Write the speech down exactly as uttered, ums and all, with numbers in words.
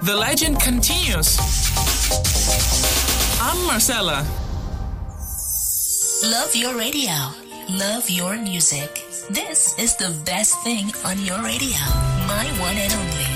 The legend continues. I'm Marcella. Love your radio. Love your music. This is the best thing on your radio. My one and only